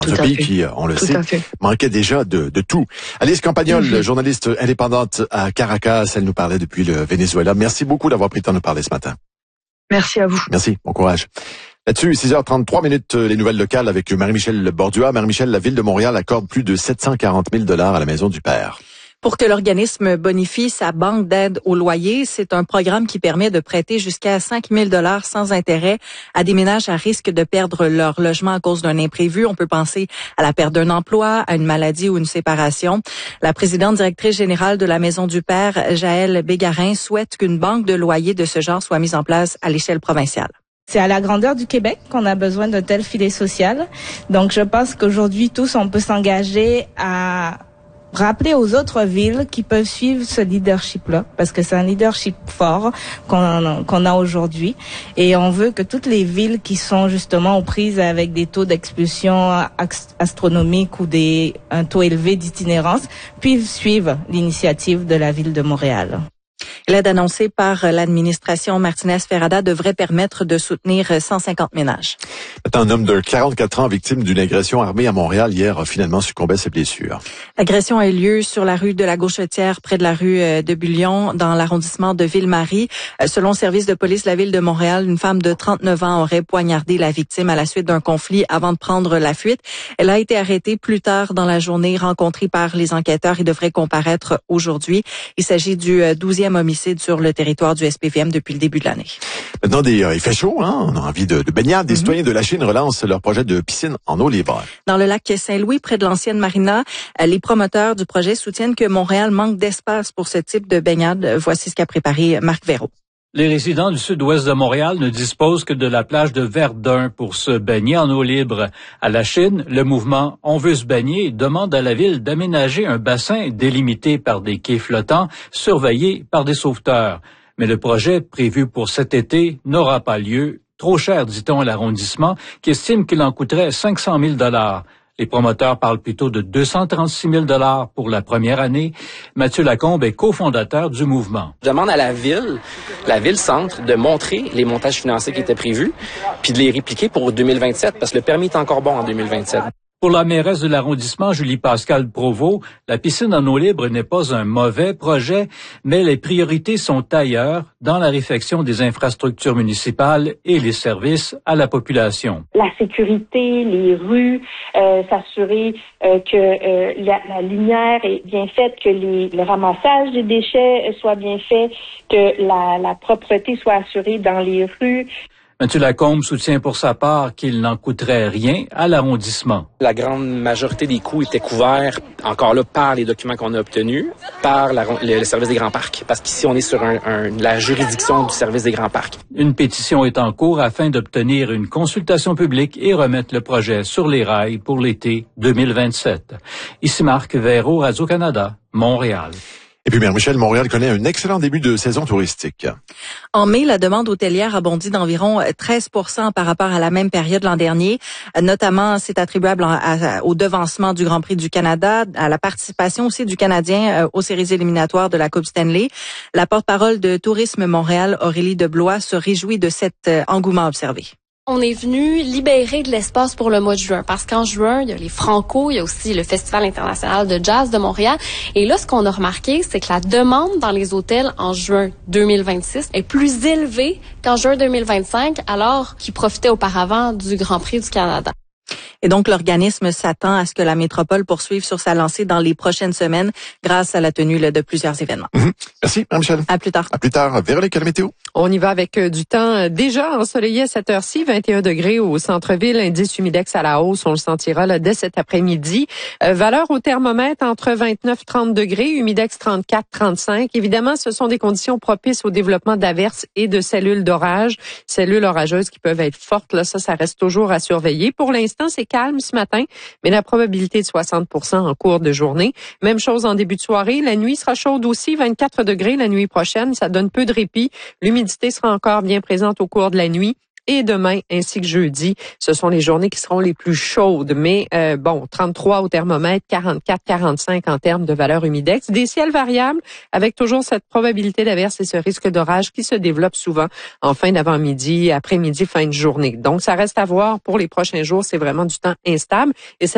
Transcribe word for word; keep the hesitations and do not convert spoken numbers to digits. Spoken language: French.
Tout Ce à pays fait. qui, on le Tout sait, à fait. manquait déjà de, de tout. Alice Campagnol, Mm-hmm. journaliste indépendante à Caracas, elle nous parlait depuis le Venezuela. Merci beaucoup d'avoir pris le temps de nous parler ce matin. Merci à vous. Merci, bon courage. Là-dessus, six heures trente-trois minutes, les nouvelles locales avec Marie-Michel Bordua. Marie-Michel, la Ville de Montréal accorde plus de sept cent quarante mille dollars à la Maison du Père. Pour que l'organisme bonifie sa banque d'aide au loyer, c'est un programme qui permet de prêter jusqu'à cinq mille dollars sans intérêt à des ménages à risque de perdre leur logement à cause d'un imprévu. On peut penser à la perte d'un emploi, à une maladie ou une séparation. La présidente directrice générale de la Maison du Père, Jaëlle Bégarin, souhaite qu'une banque de loyer de ce genre soit mise en place à l'échelle provinciale. C'est à la grandeur du Québec qu'on a besoin de tel filet social. Donc, je pense qu'aujourd'hui, tous, on peut s'engager à rappeler aux autres villes qui peuvent suivre ce leadership-là, parce que c'est un leadership fort qu'on, qu'on a aujourd'hui. Et on veut que toutes les villes qui sont justement aux prises avec des taux d'expulsion astronomiques ou des, un taux élevé d'itinérance puissent suivre l'initiative de la Ville de Montréal. L'aide annoncée par l'administration Martinez-Ferrada devrait permettre de soutenir cent cinquante ménages. Un homme de quarante-quatre ans victime d'une agression armée à Montréal hier a finalement succombé à ses blessures. L'agression a eu lieu sur la rue de la Gauchetière, près de la rue de Bullion, dans l'arrondissement de Ville-Marie. Selon le service de police de la Ville de Montréal, une femme de trente-neuf ans aurait poignardé la victime à la suite d'un conflit avant de prendre la fuite. Elle a été arrêtée plus tard dans la journée, rencontrée par les enquêteurs et devrait comparaître aujourd'hui. Il s'agit du douzième homicide sur le territoire du S P V M depuis le début de l'année. Maintenant, des, euh, il fait chaud, hein? On a envie de, de baignade. Des Mm-hmm. citoyens de la Chine relancent leur projet de piscine en eau libre. Dans le lac Saint-Louis, près de l'ancienne marina, les promoteurs du projet soutiennent que Montréal manque d'espace pour ce type de baignade. Voici ce qu'a préparé Marc Véraud. Les résidents du sud-ouest de Montréal ne disposent que de la plage de Verdun pour se baigner en eau libre. À la Chine, le mouvement « On veut se baigner » demande à la ville d'aménager un bassin délimité par des quais flottants, surveillés par des sauveteurs. Mais le projet prévu pour cet été n'aura pas lieu. Trop cher, dit-on à l'arrondissement, qui estime qu'il en coûterait cinq cent mille dollars. Les promoteurs parlent plutôt de deux cent trente-six mille dollars pour la première année. Mathieu Lacombe est cofondateur du mouvement. Je demande à la ville, la ville-centre, de montrer les montages financiers qui étaient prévus, puis de les répliquer pour deux mille vingt-sept, parce que le permis est encore bon en deux mille vingt-sept. Pour la mairesse de l'arrondissement, Julie-Pascale Provost, la piscine en eau libre n'est pas un mauvais projet, mais les priorités sont ailleurs, dans la réfection des infrastructures municipales et les services à la population. La sécurité, les rues, euh, s'assurer euh, que euh, la, la lumière est bien faite, que les, le ramassage des déchets soit bien fait, que la, la propreté soit assurée dans les rues. Mathieu Lacombe soutient pour sa part qu'il n'en coûterait rien à l'arrondissement. La grande majorité des coûts étaient couverts, encore là, par les documents qu'on a obtenus, par la, le, le service des grands parcs. Parce qu'ici, on est sur un, un, la juridiction du service des grands parcs. Une pétition est en cours afin d'obtenir une consultation publique et remettre le projet sur les rails pour l'été deux mille vingt-sept. Ici Marc Véraud, Radio-Canada, Montréal. Et puis, Mère Michel, Montréal connaît un excellent début de saison touristique. En mai, la demande hôtelière a bondi d'environ treize pour cent par rapport à la même période l'an dernier. Notamment, c'est attribuable à, à, au devancement du Grand Prix du Canada, à la participation aussi du Canadien euh, aux séries éliminatoires de la Coupe Stanley. La porte-parole de Tourisme Montréal, Aurélie Deblois, se réjouit de cet euh, engouement observé. On est venu libérer de l'espace pour le mois de juin parce qu'en juin, il y a les Franco, il y a aussi le Festival international de jazz de Montréal. Et là, ce qu'on a remarqué, c'est que la demande dans les hôtels en juin deux mille vingt-six est plus élevée qu'en juin deux mille vingt-cinq, alors qu'ils profitaient auparavant du Grand Prix du Canada. Et donc, l'organisme s'attend à ce que la métropole poursuive sur sa lancée dans les prochaines semaines grâce à la tenue là, de plusieurs événements. Mmh. Merci, Marie-Michel. À plus tard. À plus tard. Véronique, quelle météo? On y va avec euh, du temps euh, déjà ensoleillé à cette heure-ci, vingt et un degrés au centre-ville, indice humidex à la hausse, on le sentira là, dès cet après-midi. Euh, valeur au thermomètre entre vingt-neuf et trente degrés, humidex trente-quatre à trente-cinq. Évidemment, ce sont des conditions propices au développement d'averses et de cellules d'orage, cellules orageuses qui peuvent être fortes. Là, ça, ça reste toujours à surveiller. Pour l'instant, c'est calme ce matin, mais la probabilité de soixante pour cent en cours de journée. Même chose en début de soirée. La nuit sera chaude aussi, vingt-quatre degrés la nuit prochaine. Ça donne peu de répit. L'humidité sera encore bien présente au cours de la nuit. Et demain ainsi que jeudi, ce sont les journées qui seront les plus chaudes. Mais euh, bon, trente-trois au thermomètre, quarante-quatre à quarante-cinq en termes de valeur humidex. Des ciels variables avec toujours cette probabilité d'averse et ce risque d'orage qui se développe souvent en fin d'avant-midi, après-midi, fin de journée. Donc, ça reste à voir pour les prochains jours. C'est vraiment du temps instable. Et